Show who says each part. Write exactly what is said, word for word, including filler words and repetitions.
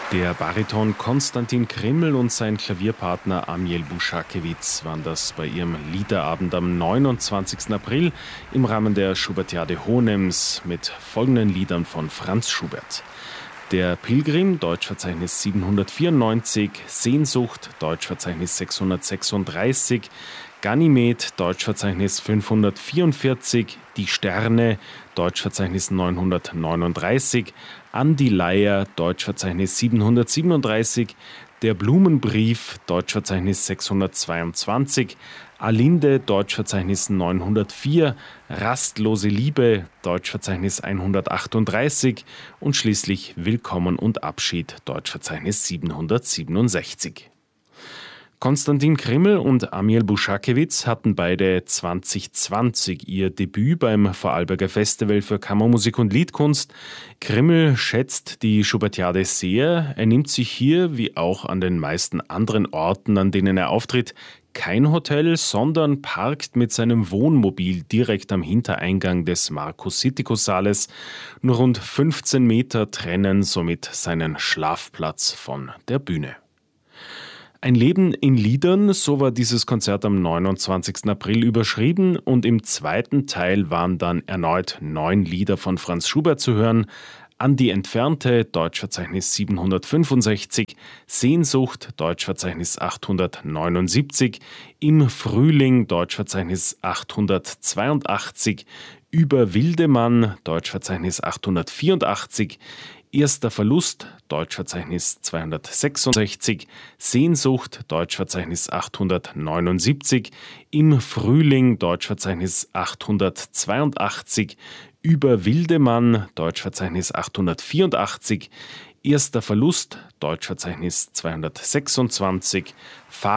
Speaker 1: Der Bariton Konstantin Krimml und sein Klavierpartner Amiel Buschakewitz waren das bei ihrem Liederabend am neunundzwanzigsten April im Rahmen der Schubertiade Hohenems mit folgenden Liedern von Franz Schubert. Der Pilgrim, Deutschverzeichnis siebenhundertvierundneunzig, Sehnsucht, Deutschverzeichnis sechshundertsechsunddreißig, Ganymed, Deutschverzeichnis fünfhundertvierundvierzig, Die Sterne, Deutschverzeichnis neunhundertneununddreißig, An die Leier, Deutschverzeichnis siebenhundertsiebenunddreißig, Der Blumenbrief, Deutschverzeichnis sechshundertzweiundzwanzig, Alinde, Deutschverzeichnis neunhundertvier, Rastlose Liebe, Deutschverzeichnis hundertachtunddreißig und schließlich Willkommen und Abschied, Deutschverzeichnis siebenhundertsiebenundsechzig. Konstantin Krimml und Amiel Buschakewitz hatten beide zwanzig zwanzig ihr Debüt beim Vorarlberger Festival für Kammermusik und Liedkunst. Krimml schätzt die Schubertiade sehr. Er nimmt sich hier, wie auch an den meisten anderen Orten, an denen er auftritt, kein Hotel, sondern parkt mit seinem Wohnmobil direkt am Hintereingang des Markus Sittikus-Saales. Nur rund fünfzehn Meter trennen somit seinen Schlafplatz von der Bühne. Ein Leben in Liedern, so war dieses Konzert am neunundzwanzigsten April überschrieben und im zweiten Teil waren dann erneut neun Lieder von Franz Schubert zu hören. An die Entfernte, Deutschverzeichnis siebenhundertfünfundsechzig, Sehnsucht, Deutschverzeichnis achthundertneunundsiebzig, Im Frühling, Deutschverzeichnis achthundertzweiundachtzig, Über Wildemann, Deutschverzeichnis achthundertvierundachtzig, Erster Verlust, Deutschverzeichnis zweihundertsechsundsechzig, Sehnsucht, Deutschverzeichnis achthundertneunundsiebzig, Im Frühling, Deutschverzeichnis achthundertzweiundachtzig, Über Wildemann, Deutschverzeichnis achthundertvierundachtzig, Erster Verlust, Deutschverzeichnis zweihundertsechsundzwanzig,